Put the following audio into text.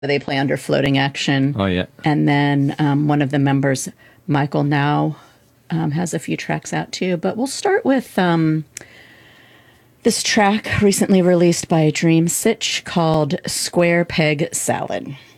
They play under Floating Action. Oh yeah. And then one of the members, Michael Now, has a few tracks out too. But we'll start with this track recently released by Dream Sitch called Square Peg Salad.